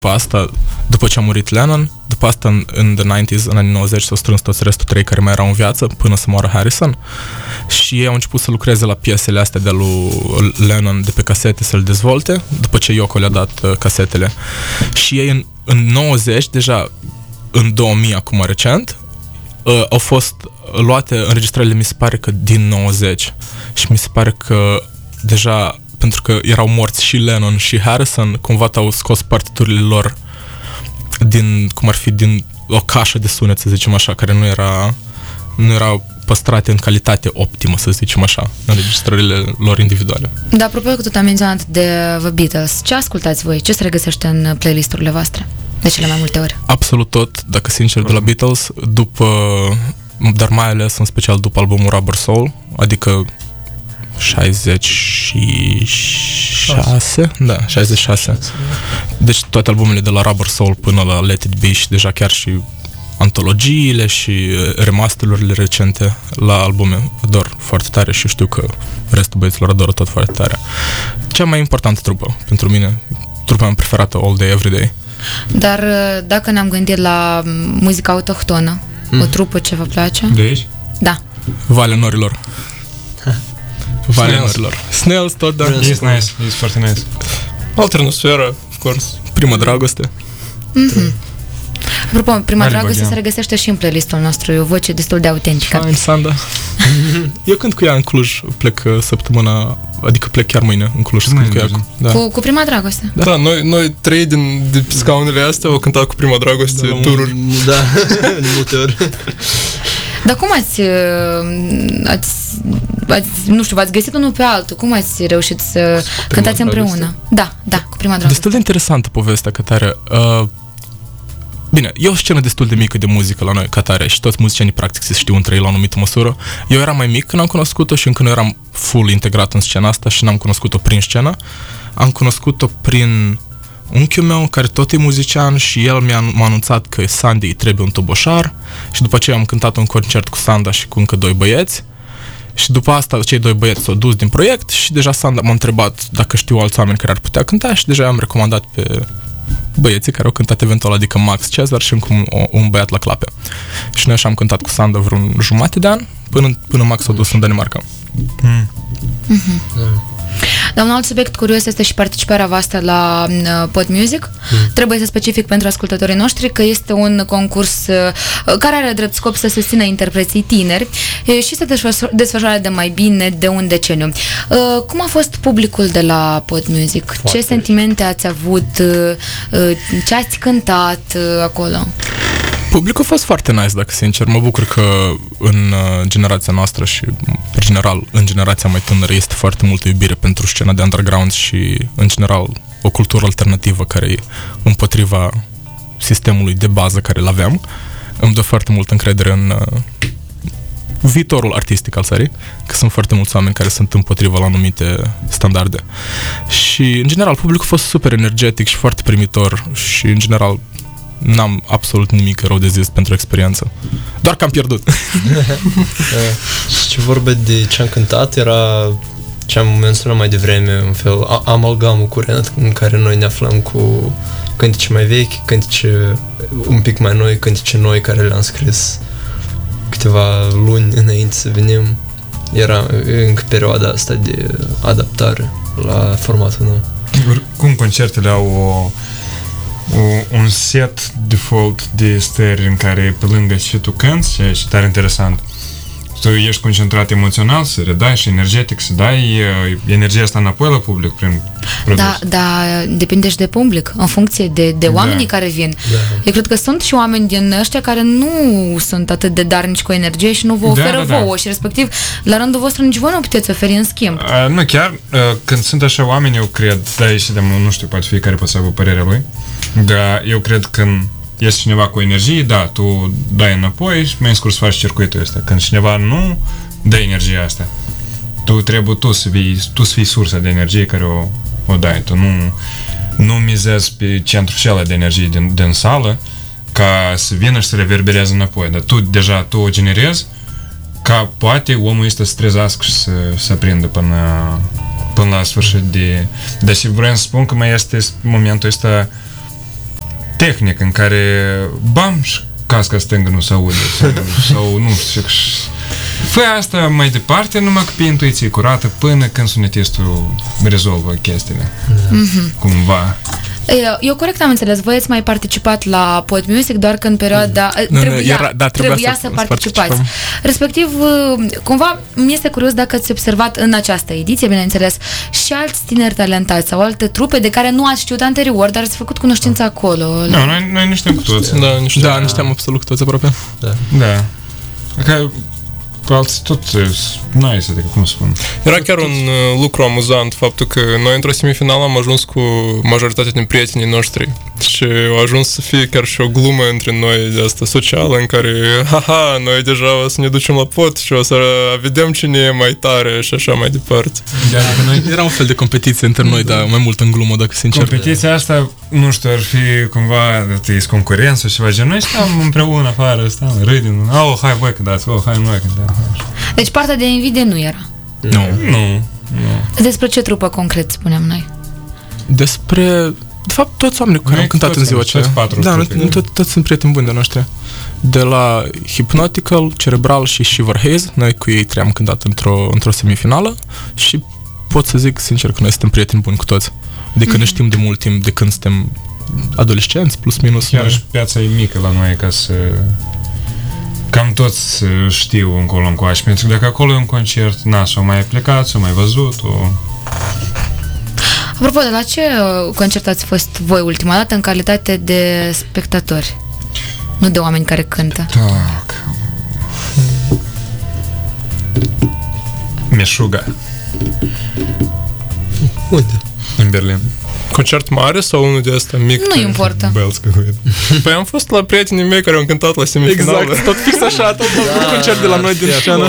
După asta, după ce a murit Lennon, după asta în the 90s, în anii 90, s-au strâns toți restul 3 care mai erau în viață până să moară Harrison și ei au început să lucreze la piesele astea de lui Lennon de pe casete, să le dezvolte, după ce Yoko le-a dat casetele. Și ei în 90, deja în 2000, acum recent, au fost luate înregistrările, mi se pare că din 90 și mi se pare că deja, pentru că erau morți și Lennon și Harrison, cumva au scos partiturile lor din, cum ar fi, din o cașă de sunet, să zicem așa, care nu erau păstrate în calitate optimă, să zicem așa, înregistrările lor individuale. Da, apropo că tot am menționat de The Beatles, ce ascultați voi? Ce se regăsește în playlisturile voastre? De cele mai multe ori? Absolut tot, dacă sincer, de la Beatles, dar mai ales în special după albumul Rubber Soul, adică 66? Da, 66. Deci toate albumele de la Rubber Soul până la Let It Be și deja chiar și antologiile și remasterurile recente la albume ador foarte tare și știu că restul băieților adoră tot foarte tare. Cea mai importantă trupă pentru mine, trupa mea preferată All Day, Every Day. Dar dacă ne-am gândit la muzica autohtonă, o trupă ce vă place? De aici? Da. Valea Norilor. Valea Norilor. Snails, tot, da. E nice, e foarte nice. Alternosfera, of course. Prima dragoste. Apropo, Prima dragoste se regăsește și în playlistul nostru, e o voce destul de autentică. Fine, Sanda. Eu cânt cu ea în Cluj, plec săptămâna, adică plec chiar mâine în Cluj să cânt cu ea. Da. Cu Prima dragoste. Da, noi 3 din scaunele astea au cântat cu Prima dragoste, tururi. Da, de multe ori. Dar cum nu știu, v-ați găsit unul pe altul? Cum ați reușit să cântați împreună? Da, cu Prima dragoste. Destul de interesantă povestea, că tare. Bine, e o scenă destul de mică de muzică la noi, ca tare, și toți muzicienii practic se știu între ei la o anumită măsură. Eu eram mai mic când am cunoscut-o și încă nu eram full integrat în scena asta și n-am cunoscut-o prin scenă. Am cunoscut-o prin unchiul meu, care tot e muzician, și el m-a anunțat că Sandy îi trebuie un toboșar și după aceea am cântat un concert cu Sanda și cu încă 2 băieți. Și după asta cei 2 băieți s-au dus din proiect și deja Sanda m-a întrebat dacă știu alți oameni care ar putea cânta și deja am recomandat pe băieții care au cântat eventual, adică Max Cezar și încă un băiat la clape. Și noi așa am cântat cu Sanda vreun jumate de an până Max s-a dus în Danemarca. Dar un alt subiect curios este și participarea voastră la Pod Music. Trebuie să specific pentru ascultătorii noștri că este un concurs care are drept scop să susțină interpreții tineri și să desfășoare de mai bine de un deceniu. Cum a fost publicul de la Pod Music? Ce sentimente ați avut? Ce ați cântat acolo? Publicul a fost foarte nice, dacă sincer. Mă bucur că în generația noastră și, pe general, în generația mai tânără este foarte multă iubire pentru scena de underground și, în general, o cultură alternativă care e împotriva sistemului de bază care îl aveam. Îmi dă foarte multă încredere în viitorul artistic al țării, că sunt foarte mulți oameni care sunt împotriva la anumite standarde. Și, în general, publicul a fost super energetic și foarte primitor și, în general, n-am absolut nimic rău de zis pentru experiență. Doar că am pierdut. Și ce vorbe de ce am cântat era ce am menționat mai devreme, un fel amalgamul curent în care noi ne aflăm cu cântece mai vechi, cântece un pic mai noi, cântece noi care le-am scris câteva luni înainte să venim. Era încă perioada asta de adaptare la formatul nou. Cum concertele au un set default de stări în care pe lângă și tu cânti și tare interesant. Tu ești concentrat emoțional, să redai și energetic, să dai energia asta înapoi la public prin produs. Da, depinde și de public, în funcție de oamenii care vin. Da. Eu cred că sunt și oameni din ăștia care nu sunt atât de darnici cu energie și nu vă oferă vouă și respectiv, la rândul vostru nici voi nu puteți oferi în schimb. Nu, chiar când sunt așa oameni, eu cred, nu știu, poate fiecare poate să aibă părerea lui, dar eu cred că este cineva cu energie, da, tu dai înapoi și mai scurs faci circuitul ăsta. Când cineva nu dă energia asta, tu să fii sursa de energie care o dai. Tu nu mizezi pe centrul celălalt de energie din sală ca să vină și să reverbereze înapoi. Dar tu o generezi ca poate omul ăsta să trezească și să prindă până la sfârșit de... Dar și vreau să spun că mai este momentul ăsta tehnică în care bam și casca stângă nu se aude sau nu știu. Fă asta mai departe, numai că pe intuiție curată, până când sunetistul rezolvă chestiile. Cumva. Eu corect am înțeles, voi ați mai participat la Pod Music, doar că în perioada trebuia să participați. Respectiv, cumva, mi este curios dacă ați observat în această ediție, bineînțeles, și alți tineri talentați sau alte trupe de care nu ați știut anterior, dar ați făcut cunoștință acolo. Nu, noi nu știm cu toți. Da, nu știam absolut cu toți aproape. Da. Că alții tot nice, adică cum spun. Era chiar un lucru amuzant faptul că noi într-o semifinală am ajuns cu majoritatea din prietenii noștri și a ajuns să fie chiar și o glumă între noi de asta socială în care noi deja o să ne ducem la pod și o să vedem cine e mai tare și așa mai departe. Era un fel de competiție între noi, dar mai mult în glumă, dacă sincer. Competiția asta, nu știu, ar fi cumva concurență și ceva gen. Noi stăm împreună afară, râdem. Hai voi cântați, hai noi cântați. Deci partea de invidie nu era. Nu. Despre ce trupă concret spunem noi? Despre... De fapt, toți oamenii cu care am cântat în ziua aceea. Toți sunt prieteni buni de noștri. De la Hypnotical, Cerebral și Shiver Haze, noi cu ei trei am cântat într-o semifinală și pot să zic sincer că noi suntem prieteni buni cu toți. Adică ne știm de mult timp, de când suntem adolescenți, plus minus. Chiar și piața e mică la noi ca să... Cam toți știu încolo încoace, pentru că dacă acolo e un concert, s-au mai plecat, s-au mai văzut. Apropo, de la ce concert ați fost voi ultima dată în calitate de spectatori? Nu de oameni care cântă. Meșuga. Unde? În Berlin. Concert mare sau unul de ăsta mic? Nu importă. Păi am fost la prietenii mei care au cântat la semifinală. Exact, tot fix așa, tot concert de la noi din scenă.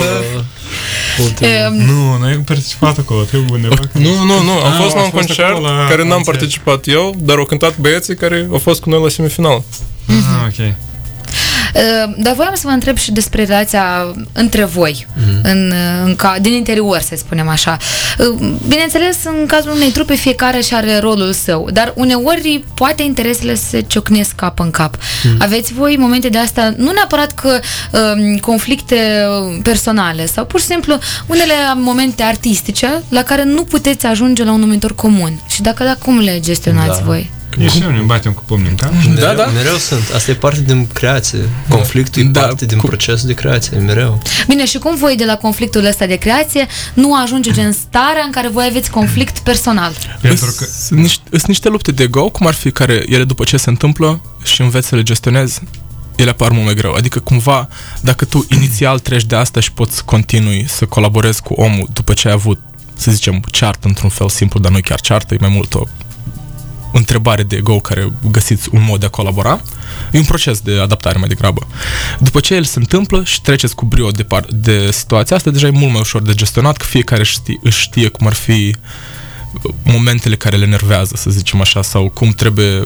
Nu, noi am participat acolo, trebuie undeva. Nu, am fost la un concert care n-am participat eu, dar au cântat băieții care au fost cu noi la semifinală. Ok. Dar voiam să vă întreb și despre relația între voi, din interior, să spunem așa. Bineînțeles, în cazul unei trupe, fiecare și are rolul său, dar uneori poate interesele se ciocnesc cap în cap. Aveți voi momente de asta, nu neapărat că conflicte personale, sau pur și simplu unele momente artistice la care nu puteți ajunge la un numitor comun. Și dacă cum le gestionați voi? E și ne batem cu pumnii în cap. Mereu sunt. Asta e parte din creație. Conflictul e parte din procesul de creație, mereu. Bine, și cum voi de la conflictul ăsta de creație nu ajungeți în starea în care voi aveți conflict personal? Sunt niște lupte de ego, cum ar fi, care ele după ce se întâmplă și înveți să le gestionezi, ele apar mult mai greu. Adică cumva, dacă tu inițial treci de asta și poți continui să colaborezi cu omul după ce ai avut, să zicem, ceartă într-un fel simplu, dar nu chiar ceartă, e mai mult o întrebare de ego care găsiți un mod de a colabora. E un proces de adaptare mai degrabă. După ce el se întâmplă și treceți cu brio de situația asta, deja e mult mai ușor de gestionat, că fiecare își știe cum ar fi momentele care le enervează, să zicem așa, sau cum trebuie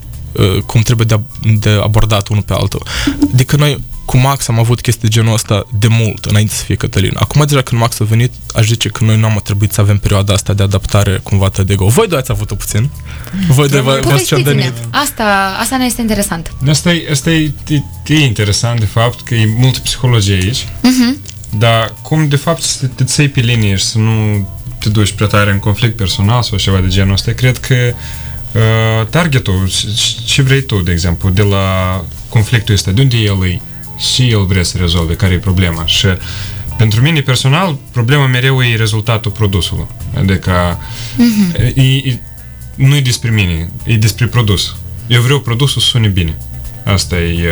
de abordat unul pe altul. Adică noi cu Max am avut chestii de genul ăsta de mult, înainte să fie Cătălin. Acum, deja când Max a venit, aș zice că noi nu am trebuit să avem perioada asta de adaptare cumva de ego. Voi doi ați avut-o puțin. Voi doi v-ați ciondănit. Asta ne este interesant. Asta e interesant, de fapt, că e multă psihologie aici. Dar cum, de fapt, să te ții pe linie și să nu te duci prea tare în conflict personal sau ceva de genul ăsta, cred că targetul, ce vrei tu, de exemplu, de la conflictul ăsta, de unde el e și el vrea să rezolve, care e problema. Și pentru mine personal, problema mereu e rezultatul produsului. Adică nu e despre mine, e despre produs. Eu vreau produsul să sune bine. Asta e...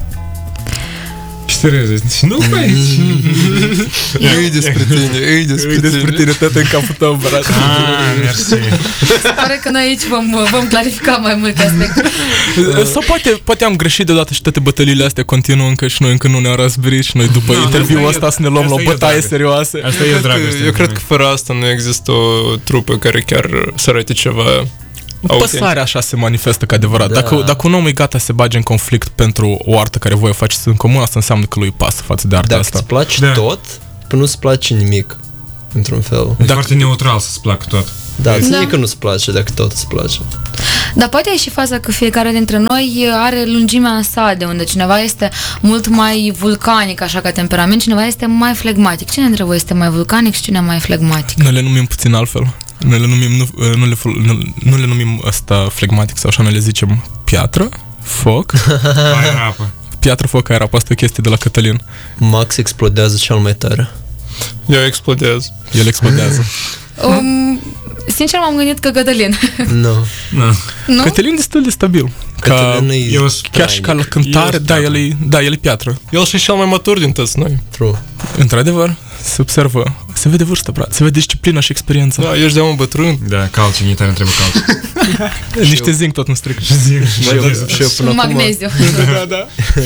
Și nu mai Ei despre tine, tot în capul tău, bărat. Mersi. Pare că noi aici vom clarifica mai multe aspecte. Sau poate am greșit deodată și toate bătăliile astea continuă încă și noi încă nu ne-am răzbrit și noi după interviul ăsta să ne luăm la o bătaie serioasă. Asta e dragoste. Eu cred că fără asta nu există o trupă care chiar să arate ceva. Păsarea așa se manifestă ca adevărat. Dacă un om e gata să se bage în conflict pentru o artă care voi o faceți în comun, asta înseamnă că lui pasă față de arta asta. Dacă îți place tot, până nu-ți place nimic, într-un fel. E foarte neutral să-ți placă tot. Da, ține Da. că nu-ți place dacă tot îți place. Dar poate e și faza că fiecare dintre noi are lungimea sa, de unde cineva este mult mai vulcanic, așa ca temperament, cineva este mai flegmatic. Cine dintre voi este mai vulcanic și cine mai flegmatic? Noi le numim puțin altfel. Noi le numim, nu le numim asta flegmatic sau așa, noi le zicem piatră, foc, Aer, apă. piatră, foc, aer, apă. Asta e o chestie de la Cătălin. Max explodează cel mai tare. Eu explodez. El explodează. Sincer, m-am gândit că Cătălin. Nu. Nu? Cătălin e destul de stabil. Cătălin e eu Chiar și ca la cântare, el e piatră. El și cel mai matur din toți noi. true. Într-adevăr, se observă, se vede vârsta, brat, se vede disciplina și experiența. Da, ești de un bătrân. Da, calci, nici tare trebuie calci. Niște zinc tot nu strică. Și eu până acum... Magneziu. Da.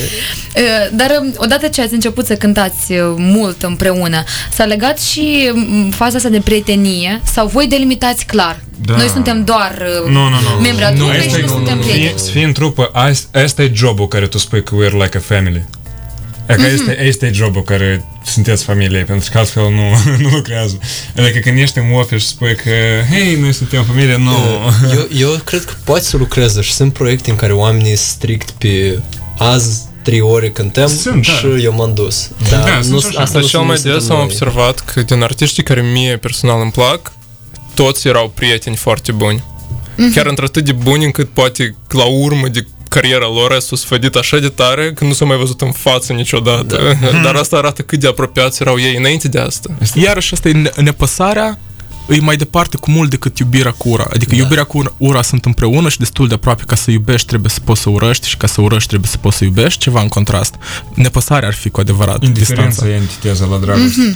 Dar odată ce ați început să cântați mult împreună, s-a legat și faza asta de prietenie sau voi delimitați clar? Da. Noi suntem doar Nu. membri ai trupei și nu suntem prieteni. Să fii în trupă, asta e jobul care tu spui că we're like a family. Adică este jobul care sunteți familie, pentru că altfel nu lucrează. Adică când ești în office și spui că hei, noi suntem familie, nu. Eu cred că poate să lucreze și sunt proiecte în care oamenii strict pe azi 3 ore cântăm Sunt, și da. eu m-am dus. Dar Da, nu, sunt așa. asta Dar nu cel mai suntem des am noi. observat că din artiștii care mie personal îmi plac, toți erau prieteni foarte buni. Chiar într-atât de buni încât poate la urmă de cariera lor s-a sfădit așa de tare că nu s-a mai văzut în față niciodată. Dar asta arată cât de apropiați erau ei înainte de asta. Iarăși asta e nepăsarea, e mai departe cu mult decât iubirea cu ura. Adică iubirea cu ura sunt împreună și destul de aproape. Ca să iubești trebuie să poți să urăști și ca să urăști trebuie să poți să iubești, ceva în contrast. Nepăsarea ar fi cu adevărat Indiferența distanța. e antiteza la dragoste.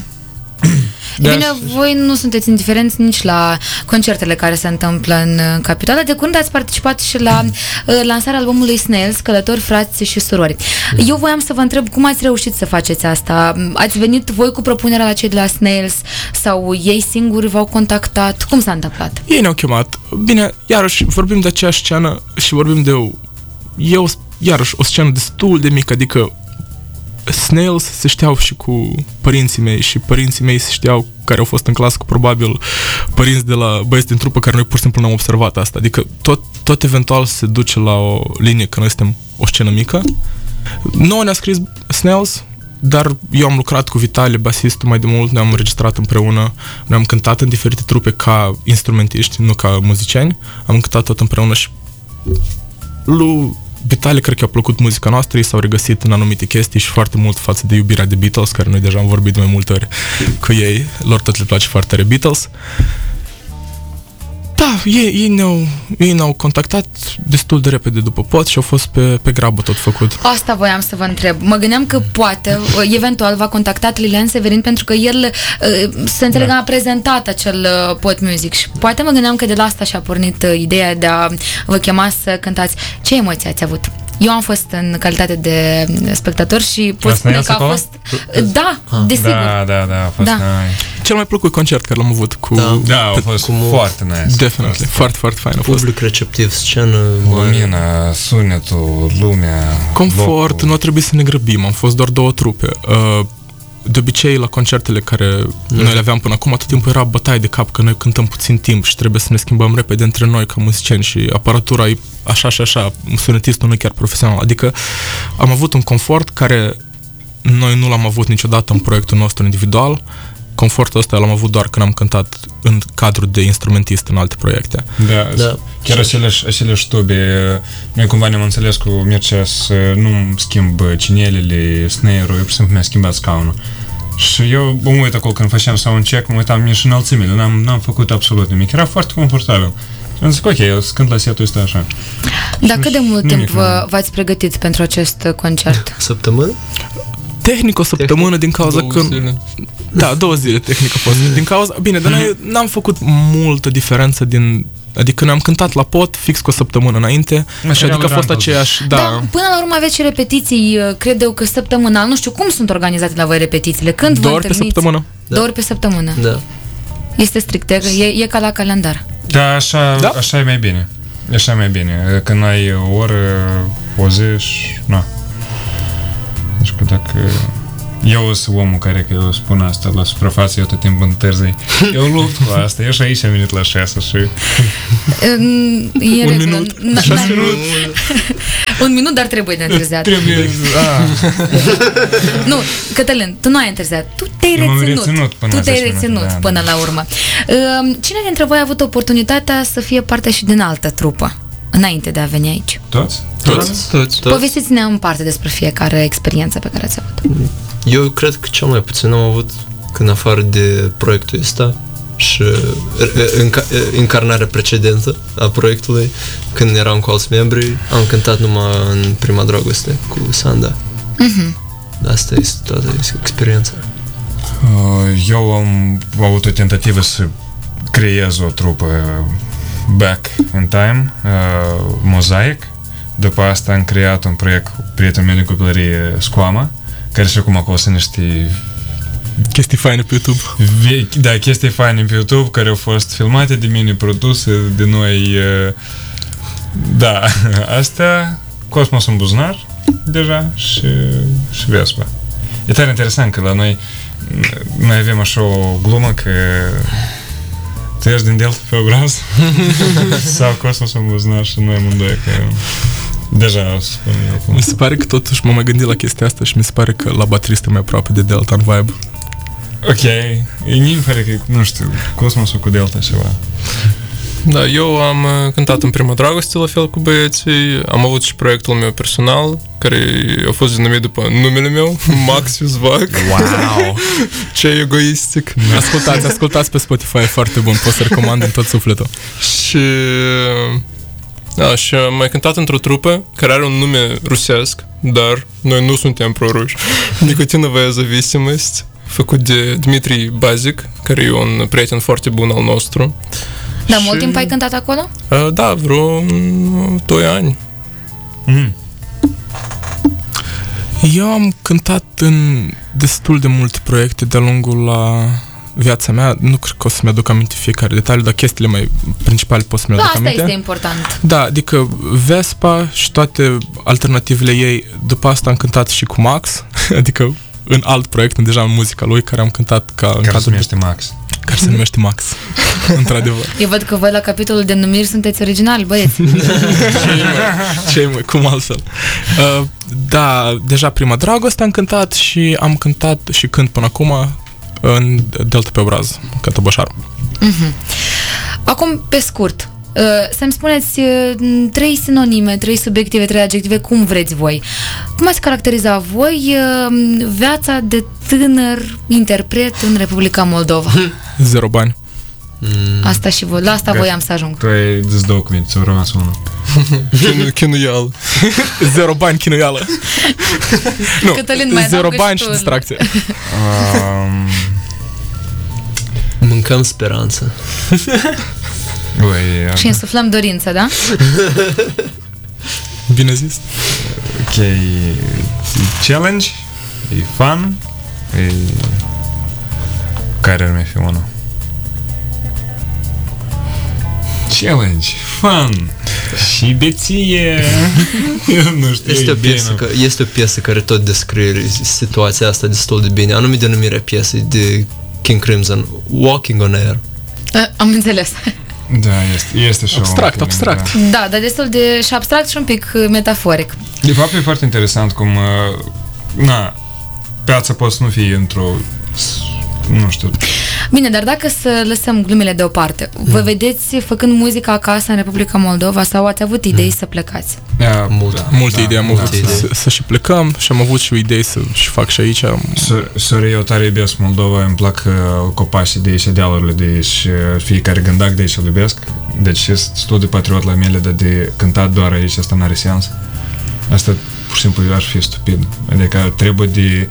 E bine, voi nu sunteți indiferenți nici la concertele care se întâmplă în capitală. De curând ați participat și la lansarea albumului Snails, Călători, frați și surori. Eu voiam să vă întreb cum ați reușit să faceți asta. Ați venit voi cu propunerea la cei de la Snails sau ei singuri v-au contactat? Cum s-a întâmplat? Ei ne-au chemat. Bine, iarăși vorbim de aceeași scenă și vorbim de iarăși o scenă destul de mică, adică Snails se știau și cu părinții mei și părinții mei se știau, care au fost în clasă cu probabil părinți de la băieți din trupă care noi pur și simplu n-am observat asta. Adică tot eventual se duce la o linie că noi suntem o scenă mică. Nouă ne-a scris Snails, dar eu am lucrat cu Vitali, basistul, mai de mult, ne-am înregistrat împreună, ne-am cântat în diferite trupe ca instrumentiști, nu ca muzicieni. Am cântat tot împreună și lui Vitali cred că a plăcut muzica noastră, ei s-au regăsit în anumite chestii și foarte mult față de iubirea de Beatles, care noi deja am vorbit de mai multe ori cu ei, lor tot le place foarte tare Beatles. Da, ei ne-au contactat destul de repede după pot și au fost pe grabă tot făcut. Asta voiam să vă întreb. Mă gândeam că poate, eventual, v-a contactat Lilian Severin pentru că el, să înțeleg, a prezentat acel Pot Music și poate mă gândeam că de la asta și-a pornit ideea de a vă chema să cântați. Ce emoții ați avut? Eu am fost în calitate de spectator și pot spune că a fost... Da, desigur. Da, a fost nice. Cel mai plăcut concert care l-am avut cu... Da, a fost foarte nice. Definitely, foarte, foarte fain a fost. Public receptiv, scenă... Lumina, sunetul, lumea... Confort, locul. nu a trebuit să ne grăbim, am fost doar 2 trupe. De obicei, la concertele care noi le aveam până acum, tot timpul era bătaie de cap că noi cântăm puțin timp și trebuie să ne schimbăm repede între noi ca muzicieni și aparatura e așa și așa, sunetistul nu e chiar profesional. Adică am avut un confort care noi nu l-am avut niciodată în proiectul nostru individual. Confortul ăsta l-am avut doar când am cântat în cadrul de instrumentist în alte proiecte. Da. Chiar aceleași tube. Noi cumva ne-am înțeles cu Mircea să nu schimb cinelele, snare-ul, eu pur și simplu mi-a schimbat scaunul. Și eu mă uit acolo când făceam soundcheck, mă uitam nici înălțimile, n-am făcut absolut nimic. Era foarte confortabil. Și am zis, ok, eu cânt la setul ăsta așa. Dar cât de mult timp v-ați pregătit pentru acest concert? Săptămână? Tehnic o săptămână din cauza că... Da, 2 zile tehnic a fost. Din cauza... Bine, dar noi n-am făcut multă diferență din... Adică ne-am cântat la pot fix cu o săptămână înainte și adică a fost aceeași... Da, până la urmă aveți și repetiții, cred eu că săptămânal. Nu știu, cum sunt organizate la voi repetițiile? Când 2 vă ori pe întâlniți? săptămână. 2 ori pe săptămână. Da. Este strict, e ca la calendar. Da, așa e mai bine. Așa e mai bine. Când ai o oră, o zi și... Na. Deci că dacă... Eu sunt omul care, că eu spun asta la suprafață, eu tot timpul întârzi. Eu lupt cu asta, eu și aici am venit la 6 și... Un minut. Un minut, dar trebuie de întârziat. Trebuie, Nu, Cătălin, tu nu ai întârziat. Tu te-ai reținut până la urmă. Cine dintre voi a avut oportunitatea să fie parte și din altă trupă înainte de a veni aici? Toți? Povestiți-ne în parte despre fiecare experiență pe care ați avut. Eu cred că cel mai puțin am avut în afară de proiectul ăsta și încarnarea precedentă a proiectului, când eram cu alți membri, am cântat numai în Prima Dragoste cu Sanda. Asta este toată experiența. Eu am avut o tentativă să creez o trupă Back in Time, Mosaic. După asta am creat un proiect cu prietenul meu din copilărie, Scoama, care și acum acolo sunt niște Chestii faine pe YouTube. Da, chestii faine pe YouTube care au fost filmate de mine, produse de noi. Da, astea, Cosmos în buzunar deja și Vespa. E tare interesant că la noi avem așa o glumă că tu ești din Delta pe obraz sau Cosmos în buzunar și noi amândoi că deja o să spun eu. Mi se pare că totuși m-am mai gândit la chestia asta și mi se pare că la bateristă mai aproape de Delta în vibe. Ok, mi pare că, nu știu, Cosmosul cu Delta ceva. Da, eu am cântat în Prima Dragoste la fel cu băieții, am avut și proiectul meu personal, care a fost denumit după numele meu, Maxius Vac. Wow! Ce egoistic! Ascultați pe Spotify, e foarte bun, pot să recomand din tot sufletul. Și... Da, și am mai cântat într-o trupă care are un nume rusesc, dar noi nu suntem pro-ruși. Nicotinovая зависимость, făcut de Dmitri Bazic, care e un prieten foarte bun al nostru. Da, mult timp ai cântat acolo? Da, vreo 2 ani. Eu am cântat în destul de multe proiecte de-a lungul la viața mea. Nu cred că o să-mi aduc aminte fiecare detaliu, dar chestiile mai principale pot să-mi aduc aminte. Asta este important. Da, adică Vespa și toate alternativele ei. După asta am cântat și cu Max, adică în alt proiect, deja în muzica lui, care am cântat care se numește Max. Care se numește Max. Într-adevăr. Eu văd că voi la capitolul de numiri sunteți originali, băieți. Ce mai, cum altfel. Da, deja Prima Dragoste am cântat și am cântat și cânt până acum în Delta pe obraz, Cătăboșaru. Acum, pe scurt, să-mi spuneți 3 sinonime, 3 subiective, 3 adjective, cum vreți voi. Cum ați caracteriza voi viața de tânăr interpret în Republica Moldova? 0 bani. Asta și voi, la asta voiam să ajung. Tu ai zis 2 cuvinte, ți-au rămas unul. Chinuială. 0 bani, chinuială. Nu, Cătălin, mai 0 bani și distracție. Mâncăm speranță. Și însuflăm dorința, da? Bine zis. Ok, e challenge, e fun, e... Care ar mai fi unul? Challenge, fun și beție. Eu nu știu. Este o piesă care tot descrie situația asta destul de bine. Anume denumirea piesei de King Crimson, Walking on Air. Am înțeles. Da, este și abstract. Da, dar destul de și abstract și un pic metaforic. De fapt, e foarte interesant cum piața poate să nu fie într-o, nu știu. Bine, dar dacă să lăsăm glumele deoparte, vă vedeți făcând muzica acasă în Republica Moldova sau ați avut idei să plecați? Multe idei am avut să și plecăm și am avut și idei să și fac și aici. Sorry, eu tare iubesc Moldova, îmi plac copașii de aici, dealurile de aici, fiecare gândac de aici îl iubesc. Deci sunt destul de patriot la mele, dar de cântat doar aici, asta n-are sens. Asta pur și simplu ar fi stupid. Adică trebuie de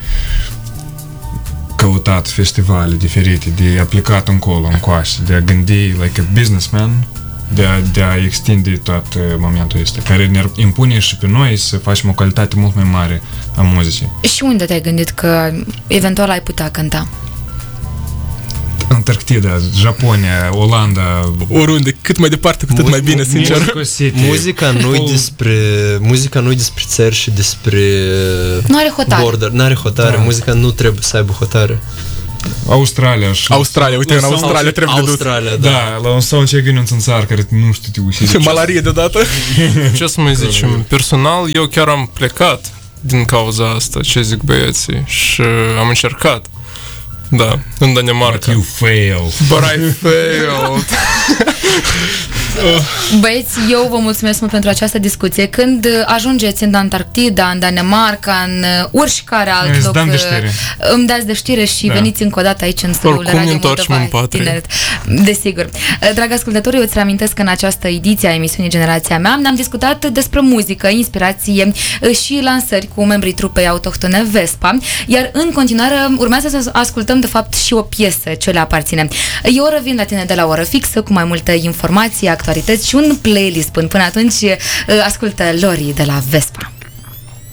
căutat festivale diferite, de aplicat încolo, încoace, de a gândi like a businessman, de a extinde tot momentul ăsta, care ne impune și pe noi să facem o calitate mult mai mare a muzicii. Și unde te-ai gândit că eventual ai putea cânta? Antarctida, Japonia, Olanda, Oriunde, cât mai departe, cu atât mai bine, sincer. Muzica nu-i despre țări și despre Nu are hotare. border, n-are hotare, muzica nu trebuie să aibă hotare. Australia, uite, în Australia trebuie de dus. Australia, da, la un soundcheck vine un țânțar care nu știu Ce malarie deodată. Ce să mai zicem? Personal, eu chiar am plecat din cauza asta, ce zic băieții, și am încercat. Da, în Danemarca. You failed. But I failed. Băieți, eu vă mulțumesc mult pentru această discuție. Când ajungeți în Antarctida, în Danemarca, în oricare alt loc, îmi dați de știre și veniți încă o dată aici în studioul Radio Moldova Tineret. Desigur. Dragi ascultători, eu îți reamintesc că în această ediție a emisiunii Generația Mea am discutat despre muzică, inspirație și lansări cu membrii trupei autohtone Vespa, iar în continuare urmează să ascultăm de fapt și o piesă ce le aparține. Eu revin la tine de la oră fixă cu mai multă informație, actualități și un playlist. Până atunci ascultă Lori de la Vespa.